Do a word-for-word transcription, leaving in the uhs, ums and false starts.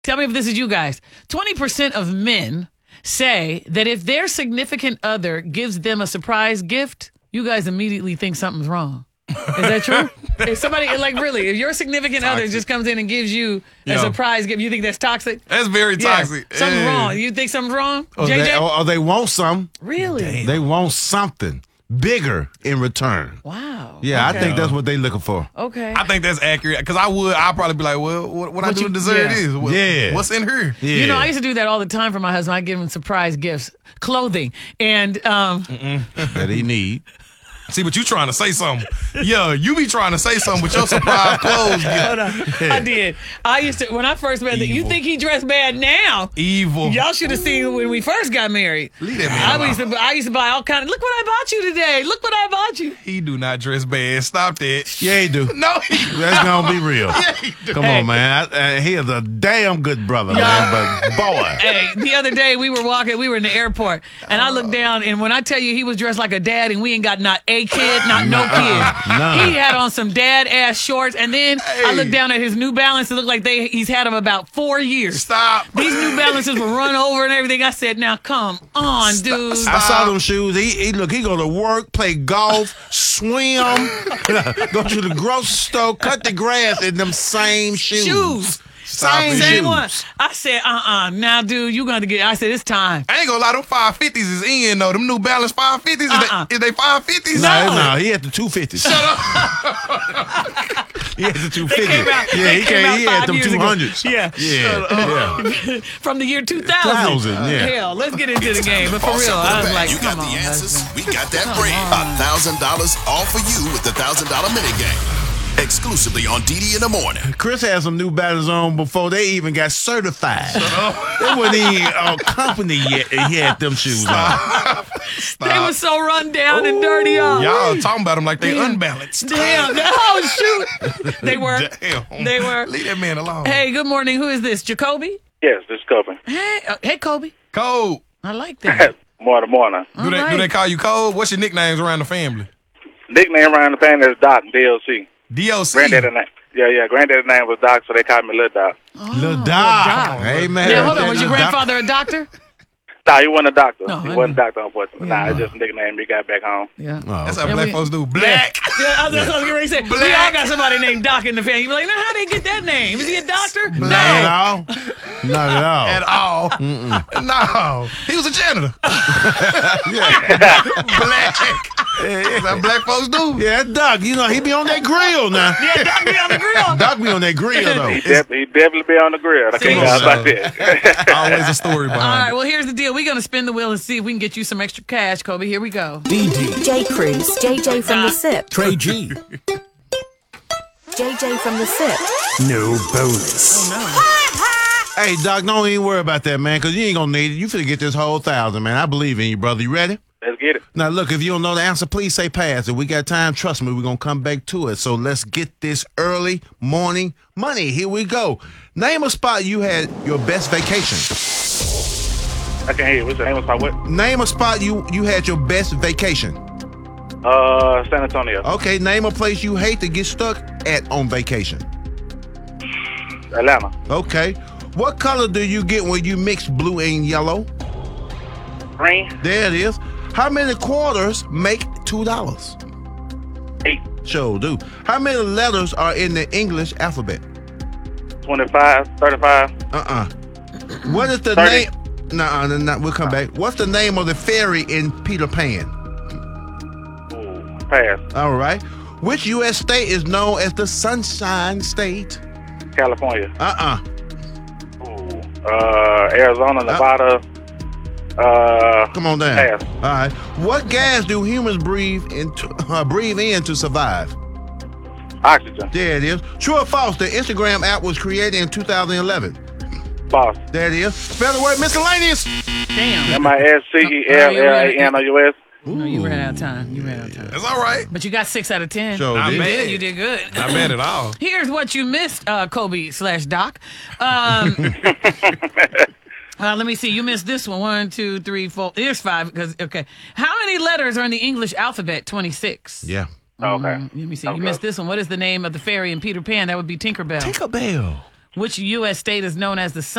Tell me if this is you guys. twenty percent of men say that if their significant other gives them a surprise gift, you guys immediately think something's wrong. Is that true? If somebody, like really, if your significant Toxic. other just comes in and gives you a Yo. surprise gift, you think that's toxic? That's very Yeah. toxic. Something's Yeah. wrong. You think something's wrong? Or J J? they, or, or they want some. Really? They want something bigger in return. Wow. Yeah, Okay. I think that's what they looking for. Okay. I think that's accurate because I would. I'd probably be like, well, what, what I What do you- to deserve yeah. this? What, Yeah. What's in her? Yeah. You know, I used to do that all the time for my husband. I give him surprise gifts, clothing, and um, that he need. See, but you trying to say something. Yeah, you be trying to say something with your surprise clothes. hold Gift. on. I did. I used to when I first met him. You Evil. think he dressed bad now? Evil. Y'all should have seen when we first got married. Leave that man I alone. used to, I used to buy all kind of. Look what I bought you today. Look what I bought you. He do not dress bad. Stop that. Yeah, he do. No, he Let's gonna be real. Yeah, he do. Come Hey. on, man. I, uh, he is a damn good brother, man. But boy, Hey, the other day we were walking. We were in the airport, and I looked down, and when I tell you he was dressed like a dad, and we ain't got not a kid, not no kid. none. He had on some dad ass shorts, and then I looked down at his New Balance. It looked like they he's had them about four years. Stop. These New Balances were run over and everything. I said, now come on, dude. I saw them shoes. He, he look. He go to work, play golf, swim, go to the grocery store, cut the grass in them same shoes. Shoes. Stop Same it. Same shoes. one. I said, uh-uh. Now, dude, you gonna get. I said, it's time. I ain't gonna lie, them five fifties is in though. Them New Balance five fifties, is, Uh-uh. they, is they five fifties? No, no, he had the two fifties. Shut up. He had the two They fifties. came out. Yeah, they he came came. out He five had them years two ago. hundreds. Yeah. Yeah, yeah. From the year two thousand. Thousand, yeah. Hell, let's get into the game. But for real, I was like, you come got on. the answers. husband. We got that Come bread. on. A thousand dollars all for you with the thousand dollar minigame. Exclusively on D D in the morning. Chris had some New Balance on before they even got certified. They wasn't even a company yet. And he had them shoes on. They were so run down and dirty. Y'all. Y'all talking about them like they Damn. unbalanced. Damn. Oh, shoot. They were. Damn. They were. Leave that man alone. Hey, good morning. Who is this? Jacoby? Yes, this is Kobe. Hey, uh, hey, Kobe. Code. I like that. Morning, morning. Do they, All do they right. call you Code? What's your nicknames around the family? Nickname around the family is Doc, D L C. D L C. Granddaddy name. Yeah, yeah, granddaddy's name was Doc, so they called me Lil Doc. Lil Doc. Doc. Hey, man. Now, hold on. Was Lil your Doc. grandfather a doctor? Nah, he wasn't a doctor. No, he I wasn't know. a doctor, unfortunately. Yeah, nah, no. it's just a nickname he got back home. Yeah. Oh, That's okay. how black we- folks do. Black. Yeah, I was, that's what I was getting ready to say. We Black. all got somebody named Doc in the family. You be like, now how they get that name? Is he a doctor? Not at all. Not at all. At all. No. He was a janitor. Black. That's how black folks do. Yeah, that Doc, you know, he be on that grill now. Yeah, Doc be on the grill. Doc be on that grill, though. He, def- he definitely be on the grill. I See? can't lie about that. Always a story All behind right, it. well, here's the deal. We're going to spin the wheel and see if we can get you some extra cash, Kobe. Here we go. D D, J. Cruz, J J from the SIP, Trey G, J J from the SIP, no bonus. Hey, Doc, don't even worry about that, man, because you ain't going to need it. You finna get this whole thousand, man. I believe in you, brother. You ready? Let's get it. Now, look, if you don't know the answer, please say pass. If we got time, trust me, we're going to come back to it. So let's get this early morning money. Here we go. Name a spot you had your best vacation. I can't hear you. What's your name? What's my what? Name a spot you, you had your best vacation. Uh, San Antonio. Okay, name a place you hate to get stuck at on vacation. Atlanta. Okay. What color do you get when you mix blue and yellow? Green. There it is. How many quarters make two dollars? Eight. Sure do. How many letters are in the English alphabet? twenty-five. thirty-five. Uh-uh. What is the thirty. name? Nuh-uh, nah, nah, we'll come back. What's the name of the fairy in Peter Pan? Ooh, pass. All right. Which U S state is known as the Sunshine State? California. Uh-uh. Ooh. Uh, Arizona, Nevada. Uh, Come on down. Pass. All right. What gas do humans breathe into, uh, breathe in to survive? oxygen. There it is. True or false? The Instagram app was created in two thousand eleven. False. There it is. Spell the word miscellaneous. Damn. M I S C E L L A N O U S. No, you ran out of time. You ran out of time. It's all right. But you got six out of ten. Sure Not did. You bad. did. You did good. Not bad at all. Here's what you missed, uh, Kobe slash Doc. Um, uh, let me see. You missed this one. One, two, three, four. Here's five. Because okay. How many letters are in the English alphabet? Twenty-six. Yeah. Okay. Let me see. You Okay. missed this one. What is the name of the fairy in Peter Pan? That would be Tinkerbell. Tinkerbell. Which U S state is known as the